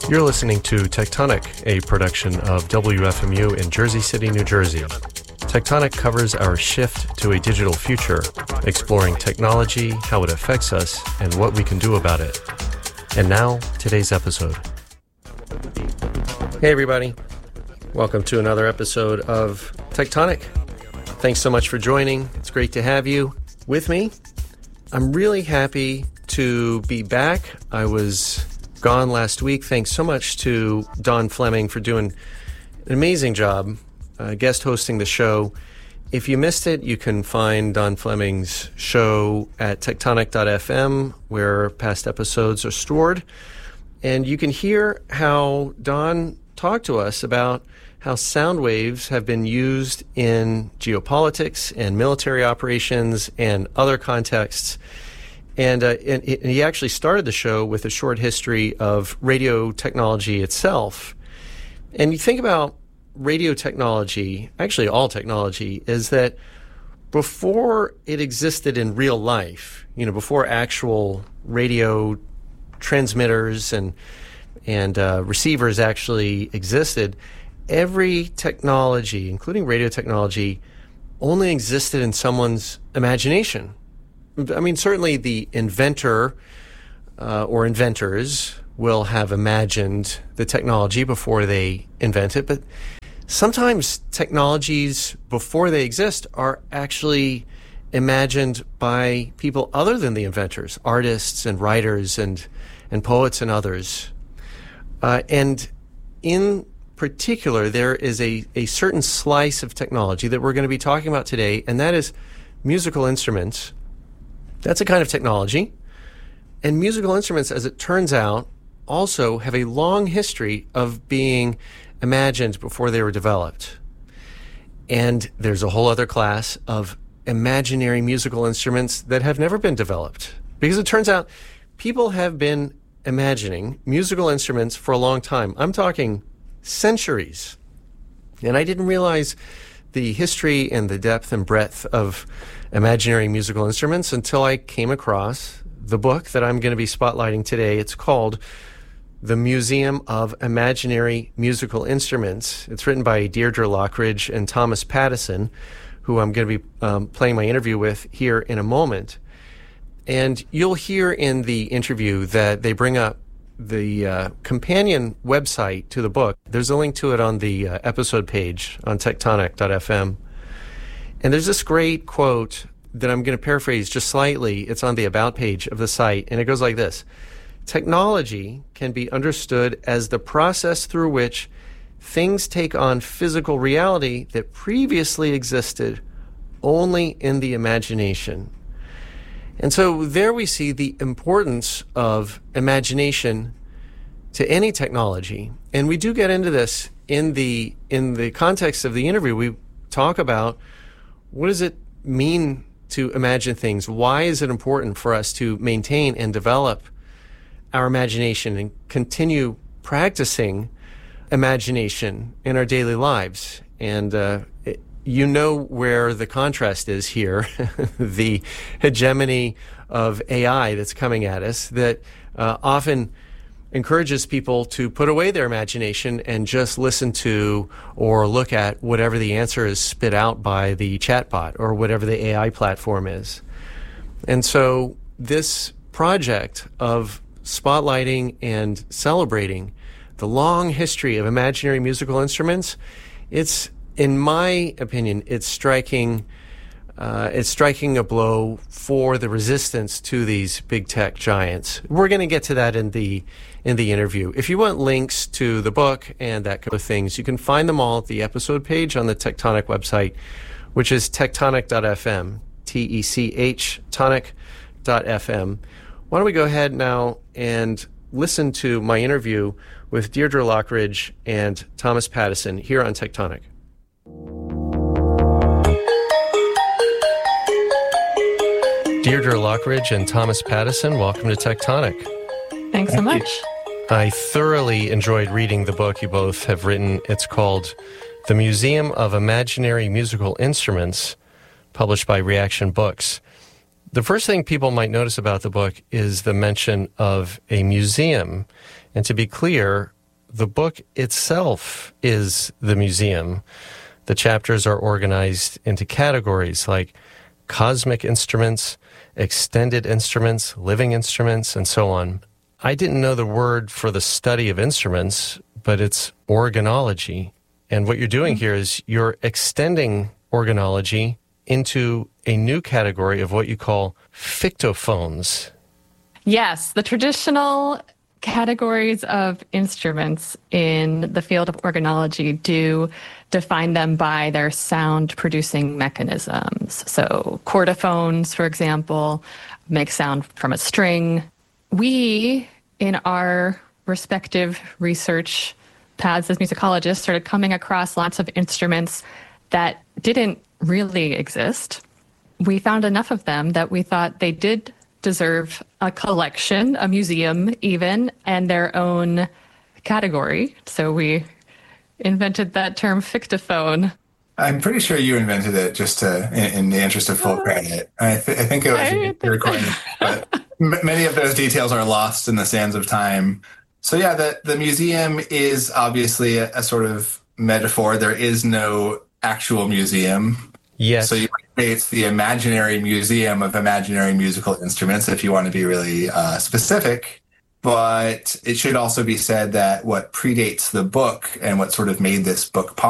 You're listening to Tectonic, a production of WFMU in Jersey City, New Jersey. Tectonic covers our shift to a digital future, exploring technology, how it affects us, and what we can do about it. And now, today's episode. Hey everybody, welcome to another episode of Tectonic. Thanks so much for joining. It's great to have you with me. I'm really happy to be back. I was gone last week. Thanks so much to Don Fleming for doing an amazing job guest hosting the show. If you missed it, you can find Don Fleming's show at tectonic.fm, where past episodes are stored. And you can hear how Don talked to us about how sound waves have been used in geopolitics and military operations and other contexts. And he actually started the show with a short history of radio technology itself. And you think about radio technology, actually all technology, is that before it existed in real life, before actual radio transmitters and receivers actually existed, every technology, including radio technology, only existed in someone's imagination. I mean, certainly the inventor or inventors will have imagined the technology before they invent it, but sometimes technologies before they exist are actually imagined by people other than the inventors, artists and writers and poets and others. And in particular, there is a certain slice of technology that we're going to be talking about today, and that is musical instruments. That's a kind of technology. And musical instruments, as it turns out, also have a long history of being imagined before they were developed. And there's a whole other class of imaginary musical instruments that have never been developed. Because it turns out people have been imagining musical instruments for a long time. I'm talking centuries. And I didn't realize the history and the depth and breadth of imaginary musical instruments until I came across the book that I'm going to be spotlighting today. It's called The Museum of Imaginary Musical Instruments. It's written by Deirdre Lockridge and Thomas Pattison, who I'm going to be playing my interview with here in a moment. And you'll hear in the interview that they bring up the companion website to the book. There's a link to it on the episode page on tectonic.fm. And there's this great quote that I'm going to paraphrase just slightly. It's on the About page of the site, and it goes like this. Technology can be understood as the process through which things take on physical reality that previously existed only in the imagination. And so there we see the importance of imagination to any technology. And we do get into this in the context of the interview. We talk about what does it mean to imagine things? Why is it important for us to maintain and develop our imagination and continue practicing imagination in our daily lives? And you know where the contrast is here, the hegemony of AI that's coming at us that often encourages people to put away their imagination and just listen to or look at whatever the answer is spit out by the chatbot or whatever the AI platform is. And so this project of spotlighting and celebrating the long history of imaginary musical instruments, it's, in my opinion, it's striking a blow for the resistance to these big tech giants. We're going to get to that in the interview. If you want links to the book and that kind of things, you can find them all at the episode page on the Tectonic website, which is tectonic.fm, T-E-C-H, tonic.fm. Why don't we go ahead now and listen to my interview with Deirdre Lockridge and Thomas Pattison here on Tectonic. Deirdre Lockridge and Thomas Pattison, welcome to Tectonic. Thanks so much. I thoroughly enjoyed reading the book you both have written. It's called The Museum of Imaginary Musical Instruments, published by Reaction Books. The first thing people might notice about the book is the mention of a museum. And to be clear, the book itself is the museum. The chapters are organized into categories like cosmic instruments, extended instruments, living instruments, and so on. I didn't know the word for the study of instruments, but it's organology. And what you're doing here is you're extending organology into a new category of what you call fictophones. Yes, the traditional categories of instruments in the field of organology do define them by their sound-producing mechanisms. So chordophones, for example, make sound from a string. We, in our respective research paths as musicologists, started coming across lots of instruments that didn't really exist. We found enough of them that we thought they did deserve a collection, a museum even, and their own category. So we invented that term fictophone. I'm pretty sure you invented it just in the interest of full credit. I think it was a recording, but many of those details are lost in the sands of time. So yeah, the museum is obviously a sort of metaphor. There is no actual museum. Yes. So you create the imaginary museum of imaginary musical instruments, if you want to be really specific. But it should also be said that what predates the book and what sort of made this book possible